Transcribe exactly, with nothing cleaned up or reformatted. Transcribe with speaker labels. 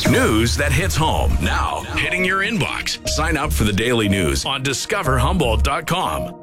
Speaker 1: News that hits home. Now, hitting your inbox. Sign up for the daily news on discover humboldt dot com.